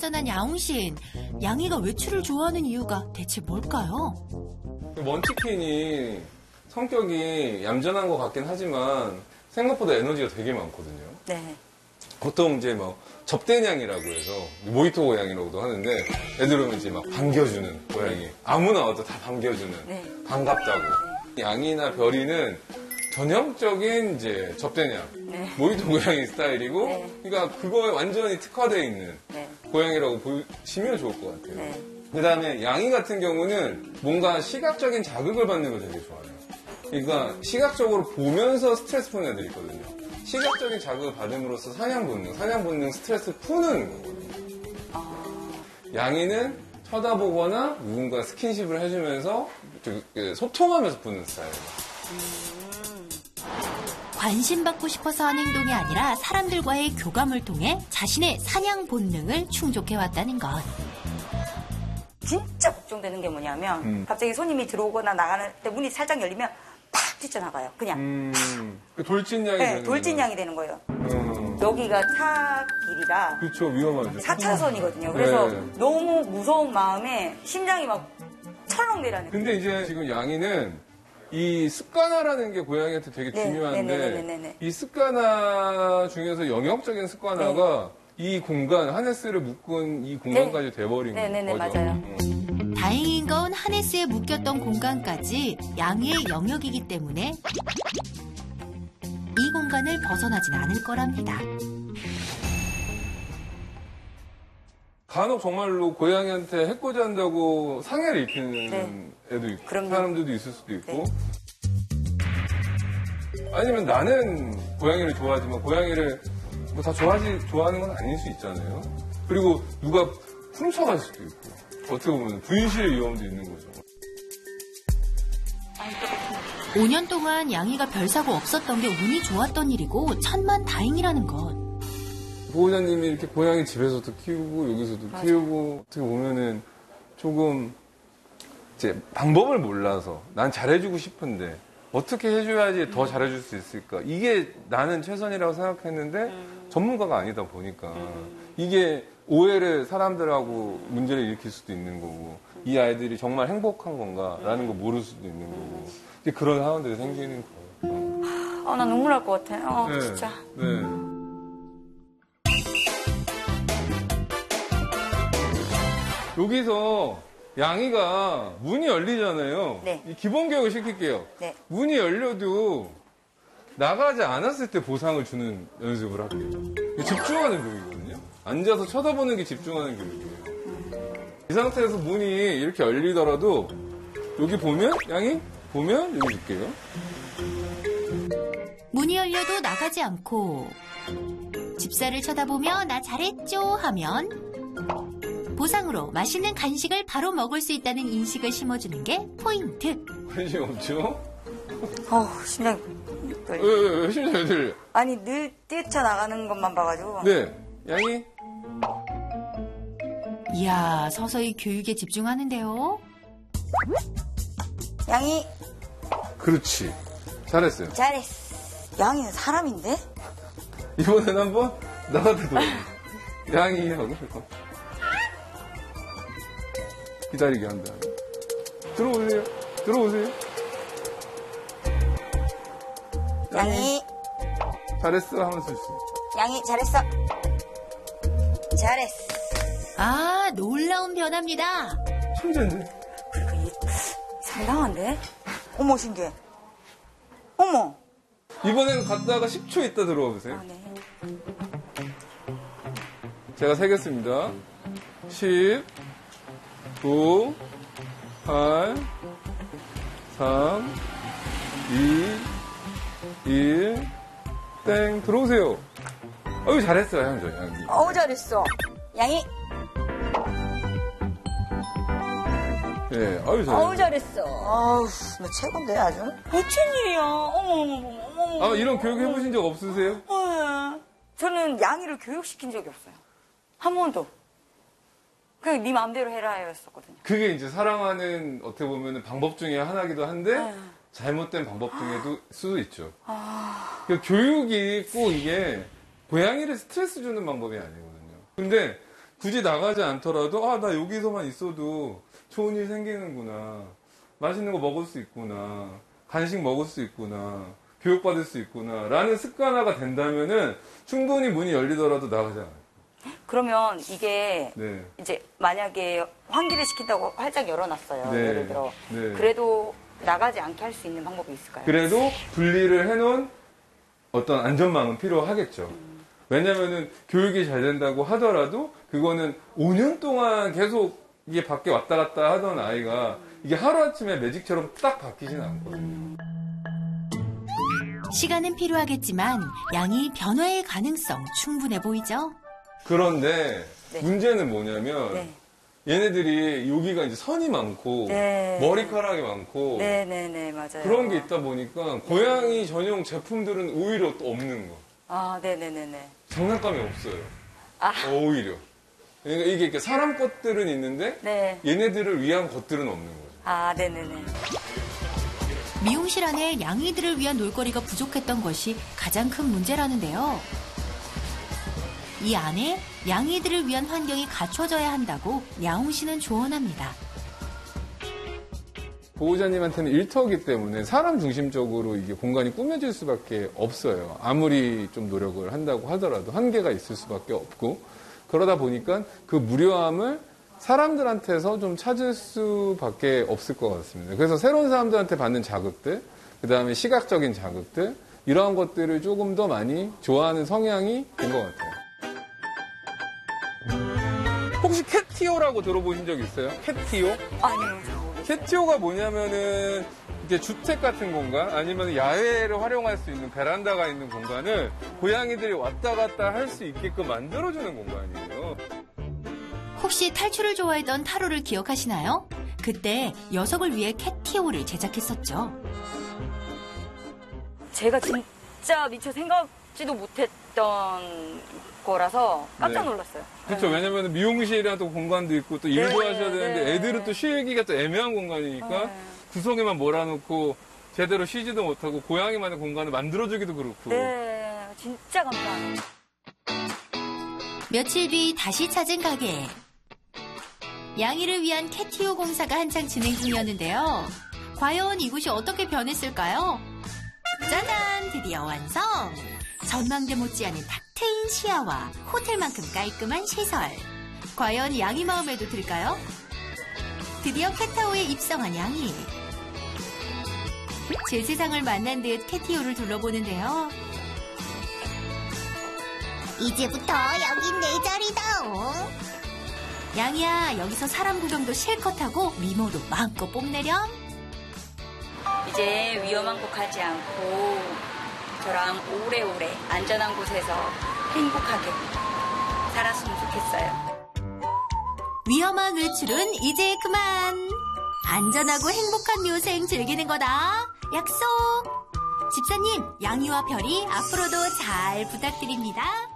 빠져난 야옹신. 양이가 외출을 좋아하는 이유가 대체 뭘까요? 먼치킨이 성격이 얌전한 것 같긴 하지만 생각보다 에너지가 되게 많거든요. 네. 보통 이제 뭐 접대냥이라고 해서 모히토 고양이라고도 하는데 애들 오면 이제 막 반겨주는 고양이. 아무나 와도 다 반겨주는. 네. 반갑다고. 양이나 별이는 전형적인 이제 접대냥. 네. 모히토 고양이 스타일이고 네. 그러니까 그거에 완전히 특화되어 있는 네. 고양이라고 보시면 좋을 것 같아요. 네. 그 다음에 양이 같은 경우는 뭔가 시각적인 자극을 받는 걸 되게 좋아해요. 그러니까 시각적으로 보면서 스트레스 푸는 애들이 있거든요. 시각적인 자극을 받음으로써 사냥 본능 스트레스 푸는 거거든요. 양이는 쳐다보거나 누군가 스킨십을 해주면서 소통하면서 푸는 스타일이에요. 관심받고 싶어서 한 행동이 아니라 사람들과의 교감을 통해 자신의 사냥 본능을 충족해왔다는 것. 진짜 걱정되는 게 뭐냐면 갑자기 손님이 들어오거나 나가는 때 문이 살짝 열리면 팍 뛰쳐나가요. 그냥. 돌진양이 네, 되는 돌진양이 되는 거예요. 여기가 차 길이라 그렇죠. 위험하죠. 4차선이거든요. 그래서 네. 너무 무서운 마음에 심장이 막 철렁 내려는. 근데 이제 지금 양이는 이 습관화라는 게 고양이한테 되게 네, 중요한데 네네네네네. 이 습관화 중에서 영역적인 습관화가 이 공간, 하네스를 묶은 이 공간까지 돼버린 네네네, 거죠. 맞아요. 다행인 건 하네스에 묶였던 공간까지 양의 영역이기 때문에 이 공간을 벗어나진 않을 거랍니다. 간혹 정말로 고양이한테 해코지 한다고 상해를 입히는 네. 애도 있고 그럼요. 사람들도 있을 수도 있고 네. 아니면 나는 고양이를 좋아하지만 고양이를 뭐 다 좋아하는 건 아닐 수 있잖아요. 그리고 누가 훔쳐갈 수도 있고 어떻게 보면 분실 위험도 있는 거죠. 5년 동안 양이가 별사고 없었던 게 운이 좋았던 일이고 천만 다행이라는 것. 보호자님이 이렇게 고양이 집에서도 키우고 여기서도 맞아. 키우고 어떻게 보면은 조금 이제 방법을 몰라서 난 잘해주고 싶은데 어떻게 해줘야지 더 잘해줄 수 있을까? 이게 나는 최선이라고 생각했는데 전문가가 아니다 보니까 이게 오해를 사람들하고 문제를 일으킬 수도 있는 거고 이 아이들이 정말 행복한 건가라는 거 모를 수도 있는 거고 이제 그런 상황들이 생기는 거예요. 나 눈물 날 것 같아. 네. 진짜. 네. 여기서 양이가 문이 열리잖아요. 네. 이 기본 교육을 시킬게요. 네. 문이 열려도 나가지 않았을 때 보상을 주는 연습을 할게요. 이게 집중하는 교육이거든요. 앉아서 쳐다보는 게 집중하는 교육이에요. 이 상태에서 문이 이렇게 열리더라도 여기 보면 양이 보면 여기 줄게요. 문이 열려도 나가지 않고 집사를 쳐다보며 나 잘했죠 하면 보상으로 맛있는 간식을 바로 먹을 수 있다는 인식을 심어주는 게 포인트. 관심 없죠? 심장이 떨려. 왜 심장이 들려? 아니, 늘 뛰쳐나가는 것만 봐가지고. 네. 양이? 이야, 서서히 교육에 집중하는데요. 양이 그렇지. 잘했어요. 잘했어. 양이는 사람인데? 이번엔 한번 나한테 도 양이 하고 기다리게 한다. 들어오세요. 들어오세요. 양이 잘했어 하면서 있어. 양이 잘했어. 잘했어. 아, 놀라운 변화입니다. 천재인데. 그리고 상당한데? 어머, 신기해. 어머. 이번에는 갔다가 10초 있다 들어와 보세요. 네. 제가 세겠습니다. 10, 9, 8, 3, 2, 1, 땡. 들어오세요. 어유 잘했어요, 형저. 양이. 잘했어. 양이. 네, 아유 잘했어요. 잘했어. 너 최고인데, 아주. 어쩐일이야. 어머. 아, 이런 교육 해보신 적 없으세요? 저는 양이를 교육시킨 적이 없어요. 한 번도. 그냥 네 마음대로 해라였었거든요. 그게 이제 사랑하는 어떻게 보면 방법 중에 하나기도 한데 잘못된 방법 중에도 수도 있죠. 그러니까 교육이 꼭 이게 고양이를 스트레스 주는 방법이 아니거든요. 근데 굳이 나가지 않더라도 아, 나 여기서만 있어도 좋은 일 생기는구나. 맛있는 거 먹을 수 있구나. 간식 먹을 수 있구나. 교육받을 수 있구나. 라는 습관화가 된다면은 충분히 문이 열리더라도 나가지 않아요. 그러면 이게 네. 이제 만약에 환기를 시킨다고 활짝 열어놨어요. 네. 예를 들어. 네. 그래도 나가지 않게 할 수 있는 방법이 있을까요? 그래도 분리를 해놓은 어떤 안전망은 필요하겠죠. 왜냐면은 교육이 잘 된다고 하더라도 그거는 5년 동안 계속 이게 밖에 왔다 갔다 하던 아이가 이게 하루아침에 매직처럼 딱 바뀌지는 않거든요. 시간은 필요하겠지만 양이 변화의 가능성 충분해 보이죠? 그런데 네. 문제는 뭐냐면 네. 얘네들이 여기가 이제 선이 많고 네. 머리카락이 많고 네네네, 맞아요. 그런 게 있다 보니까 고양이 전용 제품들은 오히려 또 없는 거. 아, 네네네네. 장난감이 없어요. 아. 오히려. 그러니까 이게 이렇게 사람 것들은 있는데 네. 얘네들을 위한 것들은 없는 거죠. 아, 네네네. 미용실 안에 양이들을 위한 놀거리가 부족했던 것이 가장 큰 문제라는데요. 이 안에 양이들을 위한 환경이 갖춰져야 한다고 야옹 씨는 조언합니다. 보호자님한테는 일터이기 때문에 사람 중심적으로 이게 공간이 꾸며질 수밖에 없어요. 아무리 좀 노력을 한다고 하더라도 한계가 있을 수밖에 없고 그러다 보니까 그 무료함을 사람들한테서 좀 찾을 수밖에 없을 것 같습니다. 그래서 새로운 사람들한테 받는 자극들, 그 다음에 시각적인 자극들 이러한 것들을 조금 더 많이 좋아하는 성향이 된 것 같아요. 혹시 캣티오라고 들어보신 적 있어요? 캣티오? 아니요. 캣티오가 뭐냐면은 이게 주택 같은 공간 아니면 야외를 활용할 수 있는 베란다가 있는 공간을 고양이들이 왔다 갔다 할 수 있게끔 만들어주는 공간이에요. 혹시 탈출을 좋아했던 타로를 기억하시나요? 그때 녀석을 위해 캣티오를 제작했었죠. 제가 진짜 미처 생각지도 못했던 거라서 깜짝 네. 놀랐어요. 그렇죠. 왜냐면 미용실이랑 또 공간도 있고 또 일도 네, 하셔야 되는데 네. 애들은 또 쉬기가 또 애매한 공간이니까 네. 구석에만 몰아놓고 제대로 쉬지도 못하고 고양이만의 공간을 만들어주기도 그렇고. 네, 진짜 감사합니다. 며칠 뒤 다시 찾은 가게. 양이를 위한 캣티오 공사가 한창 진행 중이었는데요. 과연 이곳이 어떻게 변했을까요? 짜잔! 드디어 완성! 전망대 못지않은 탁 트인 시야와 호텔만큼 깔끔한 시설. 과연 양이 마음에도 들까요? 드디어 캣타워에 입성한 양이. 제 세상을 만난 듯 캣티오를 둘러보는데요. 이제부터 여긴 내 자리다. 양이야, 여기서 사람 구경도 실컷 하고 미모도 마음껏 뽐내렴. 이제 위험한 곳 가지 않고 저랑 오래오래 안전한 곳에서 행복하게 살았으면 좋겠어요. 위험한 외출은 이제 그만. 안전하고 행복한 묘생 즐기는 거다. 약속. 집사님, 양이와 별이 앞으로도 잘 부탁드립니다.